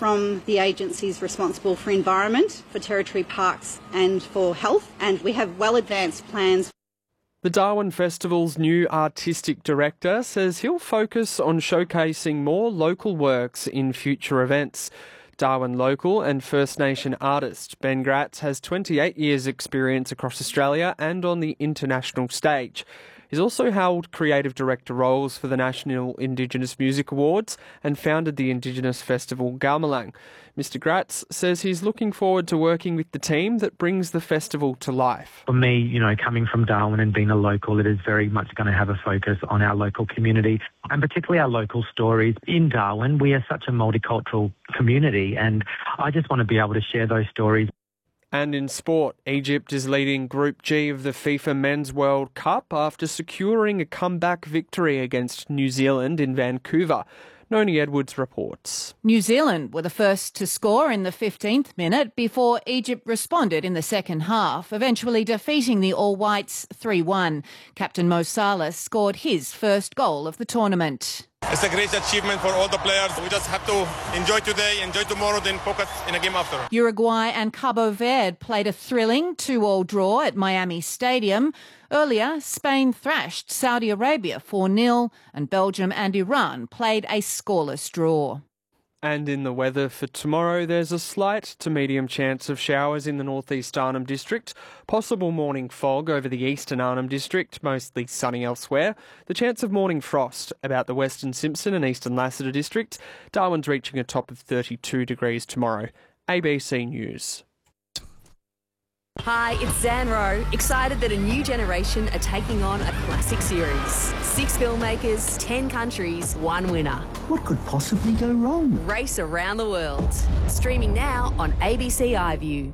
from the agencies responsible for environment, for territory parks and for health, and we have well advanced plans. The Darwin Festival's new artistic director says he'll focus on showcasing more local works in future events. Darwin local and First Nation artist Ben Gratz has 28 years' experience across Australia and on the international stage. He's also held creative director roles for the National Indigenous Music Awards and founded the Indigenous festival Galmalang. Mr Gratz says he's looking forward to working with the team that brings the festival to life. For me, coming from Darwin and being a local, it is very much going to have a focus on our local community and particularly our local stories. In Darwin, we are such a multicultural community and I just want to be able to share those stories. And in sport, Egypt is leading Group G of the FIFA Men's World Cup after securing a comeback victory against New Zealand in Vancouver. Noni Edwards reports. New Zealand were the first to score in the 15th minute before Egypt responded in the second half, eventually defeating the All Whites 3-1. Captain Mo Salah scored his first goal of the tournament. It's a great achievement for all the players. We just have to enjoy today, enjoy tomorrow, then focus in a game after. Uruguay and Cabo Verde played a thrilling 2-2 draw at Miami Stadium. Earlier, Spain thrashed Saudi Arabia 4-0 and Belgium and Iran played a scoreless draw. And in the weather for tomorrow, there's a slight to medium chance of showers in the northeast Arnhem District, possible morning fog over the eastern Arnhem District, mostly sunny elsewhere, the chance of morning frost about the western Simpson and eastern Lassiter District. Darwin's reaching a top of 32 degrees tomorrow. ABC News. Hi, it's Zan Rowe, excited that a new generation are taking on a classic series. 6 filmmakers, 10 countries, 1 winner. What could possibly go wrong? Race around the world. Streaming now on ABC iView.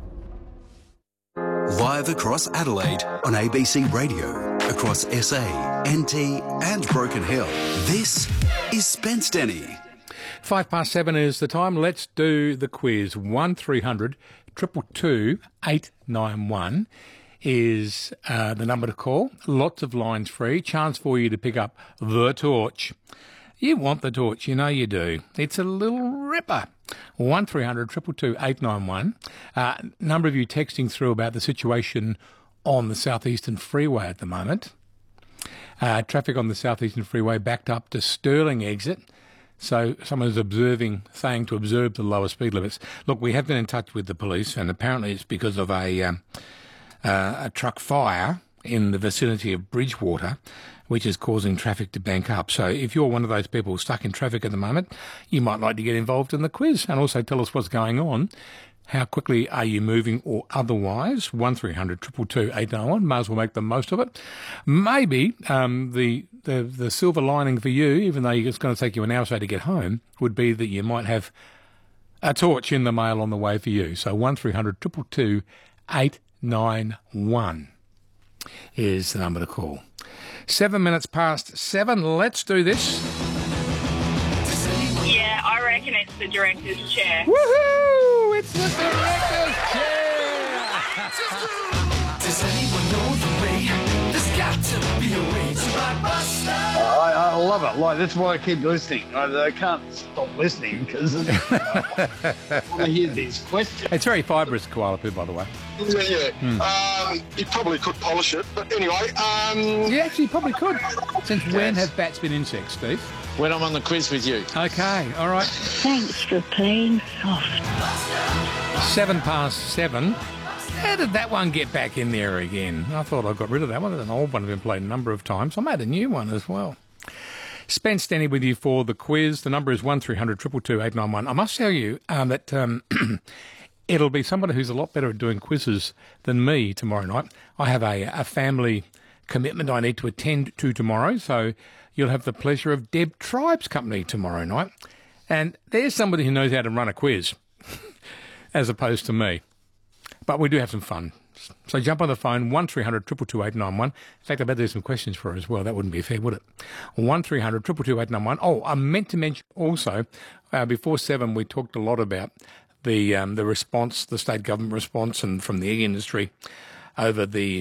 Live across Adelaide on ABC Radio, across SA, NT and Broken Hill. This is Spence Denny. 7:05 is the time. Let's do the quiz. 1300 222 891 is the number to call. Lots of lines free. Chance for you to pick up the torch. You want the torch, you know you do. It's a little ripper. 1300 222 891. Number of you texting through about the situation on the Southeastern Freeway at the moment. Traffic on the Southeastern Freeway backed up to Stirling exit. So someone's saying to observe the lower speed limits. Look, we have been in touch with the police, and apparently it's because of a truck fire in the vicinity of Bridgewater, which is causing traffic to bank up. So if you're one of those people stuck in traffic at the moment, you might like to get involved in the quiz and also tell us what's going on. How quickly are you moving or otherwise? 1300 222 891. May as well make the most of it. Maybe the silver lining for you, even though it's going to take you an hour or so to get home, would be that you might have a torch in the mail on the way for you. So 1300 222 891 is the number to call. 7 minutes past 7. Let's do this. Yeah, I reckon it's the director's chair. Woohoo! It's the director's chair! Does anyone know the way? There's got to be a way to Blockbuster. I love it. That's why I keep listening. I can't stop listening because I want to hear these questions. It's very fibrous, Koala Poo, by the way. Yeah. You probably could polish it, but anyway. You actually probably could. Since when have bats been insects, Steve? When I'm on the quiz with you. Okay, all right. Thanks for playing soft. 7:07. How did that one get back in there again? I thought I got rid of that one. It's an old one I've been played a number of times. I made a new one as well. Spence Denny with you for the quiz. The number is 1300 222 891. I must tell you that it'll be somebody who's a lot better at doing quizzes than me tomorrow night. I have a family commitment I need to attend to tomorrow, so you'll have the pleasure of Deb Tribe's company tomorrow night. And there's somebody who knows how to run a quiz, as opposed to me. But we do have some fun. So jump on the phone, 1300 222 891. In fact, I bet there's some questions for her as well. That wouldn't be fair, would it? 1300 222 891. Oh, I meant to mention also, before 7, we talked a lot about the response, the state government response and from the egg industry over the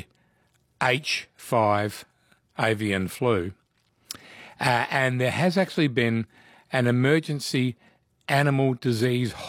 H5 avian flu. And there has actually been an emergency animal disease